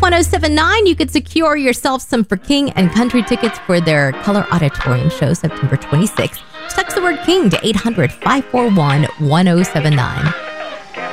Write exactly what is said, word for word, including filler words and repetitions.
one oh seven nine, you could secure yourself some For King and Country tickets for their Color Auditorium show September twenty-sixth. Text the word King to eight hundred, five four one, one oh seven nine.